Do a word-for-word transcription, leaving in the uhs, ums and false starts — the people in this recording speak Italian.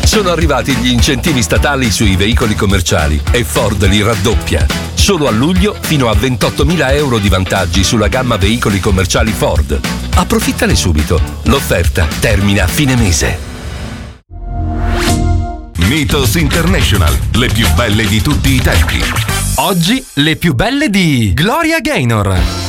Sono arrivati gli incentivi statali sui veicoli commerciali e Ford li raddoppia. Solo a luglio fino a ventottomila euro di vantaggi sulla gamma veicoli commerciali Ford. Approfittane subito. L'offerta termina a fine mese. Mythos International, le più belle di tutti i tempi. Oggi le più belle di Gloria Gaynor.